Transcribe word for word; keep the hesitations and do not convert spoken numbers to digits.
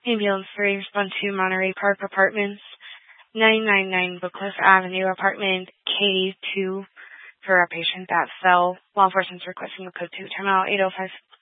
Ambulance three, respond to Monterey Park Apartments, nine ninety-nine Bookcliff Avenue, apartment K two, for a patient that fell. Law enforcement's requesting a code two timeout, eight oh five